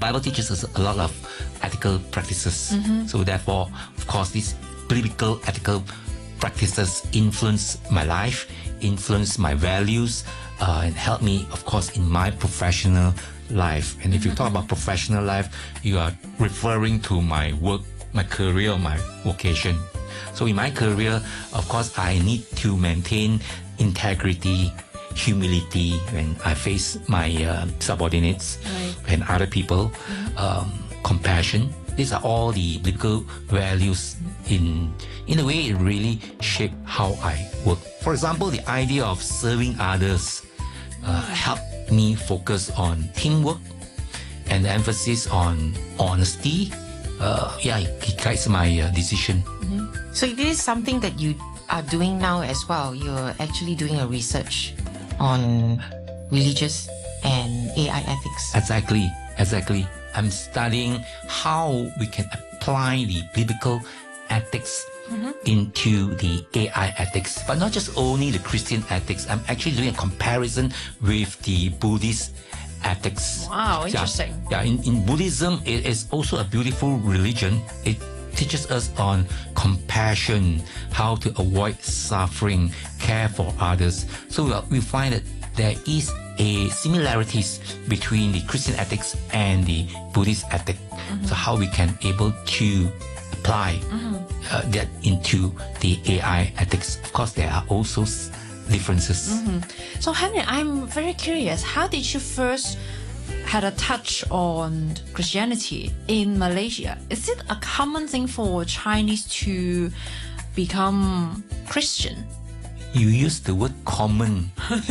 Bible teaches us a lot of ethical practices. So therefore, of course, these biblical ethical practices influence my life, influence my values, and help me, of course, in my professional life. And if you talk about professional life, you are referring to my work, my career, my vocation. So in my career, of course, I need to maintain integrity, humility when I face my subordinates and other people, compassion. These are all the biblical values. In a way, it really shape how I work. For example, the idea of serving others helped me focus on teamwork and the emphasis on honesty. It guides my decision. So it is something that you are doing now as well. You're actually doing a research on religious and AI ethics. Exactly. I'm studying how we can apply the biblical ethics into the AI ethics, but not just only the Christian ethics. I'm actually doing a comparison with the Buddhist ethics. Wow, interesting. In Buddhism, it is also a beautiful religion. It teaches us on compassion, how to avoid suffering, care for others. So we find that there is a similarities between the Christian ethics and the Buddhist ethic. So how we can able to apply that into the AI ethics. Of course, there are also differences. So Henry, I'm very curious, how did you first had a touch on Christianity in Malaysia? Is it a common thing for Chinese to become Christian? You use the word common.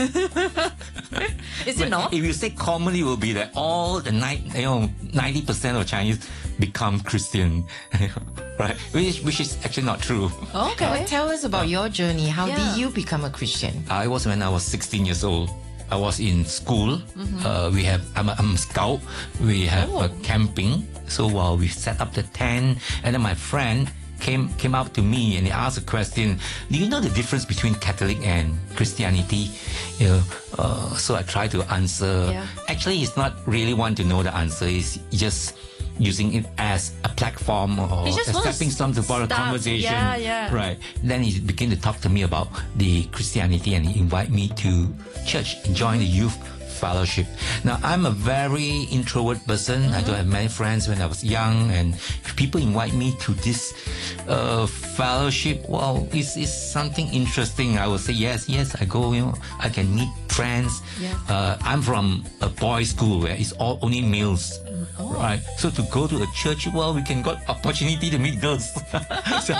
Is it not? If you say common, it will be that all the 90% of Chinese become Christian, right? Which is actually not true. Okay. Well, tell us about your journey. How did you become a Christian? I was when I was 16 years old. I was in school. I'm a scout. We have a camping. So while we set up the tent, and then my friend came up to me and he asked a question. Do you know the difference between Catholic and Christianity? So I tried to answer. Actually, he's not really want to know the answer. He's just using it as a platform or a stepping stone for a conversation. Right. Then he began to talk to me about the Christianity and he invited me to church and join the youth fellowship. Now, I'm a very introvert person. I don't have many friends when I was young, and if people invite me to this fellowship, well, it's something interesting. I will say yes, I go, I can meet friends. I'm from a boys' school where it's all only males. Right. So to go to a church, well, we can got opportunity to meet girls. so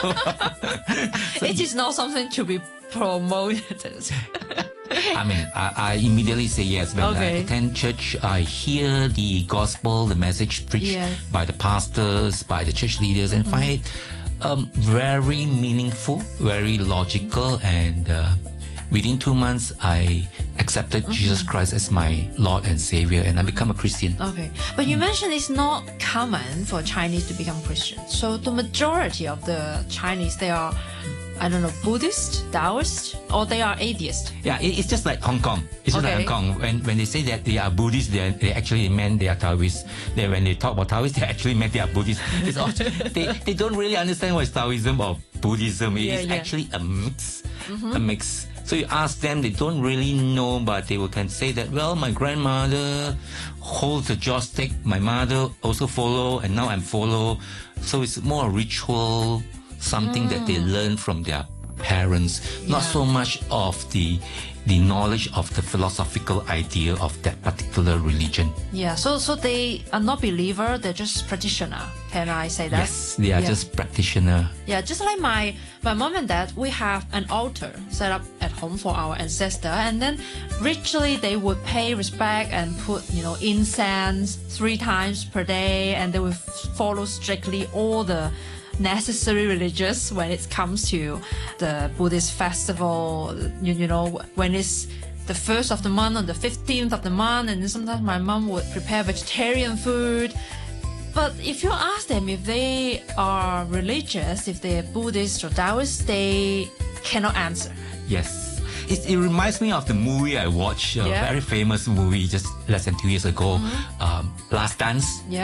it is not something to be promoted. I mean, I immediately say yes. When I attend church, I hear the gospel, the message preached by the pastors, by the church leaders, and find it very meaningful, very logical, and within 2 months, I accepted Jesus Christ as my Lord and Savior, and I become a Christian. Okay, but you mentioned it's not common for Chinese to become Christian. So the majority of the Chinese, they are, I don't know, Buddhist, Taoist, or they are atheist. Yeah, it's just like Hong Kong. It's just like Hong Kong. When they say that they are Buddhist, they actually meant they are Taoist. When they talk about Taoist, they actually meant they are Buddhist. It's all, they don't really understand what is Taoism or Buddhism. It's actually a mix. A mix. So you ask them, they don't really know, but they can say that, well, my grandmother holds a joystick, my mother also follow, and now I'm follow. So it's more a ritual, something that they learn from their parents, not so much of the knowledge of the philosophical idea of that particular religion. Yeah, so they are not believer, they're just practitioner. Can I say that? Yes, they are just practitioner. Yeah, just like my mom and dad, we have an altar set up at home for our ancestor, and then ritually they would pay respect and put, incense 3 times per day, and they would follow strictly all the necessary religious when it comes to the Buddhist festival, when it's the 1st of the month or the 15th of the month, and sometimes my mom would prepare vegetarian food. But if you ask them if they are religious, if they're Buddhist or Taoist, they cannot answer. Yes. It reminds me of the movie I watched, a very famous movie just less than 2 years ago, Last Dance.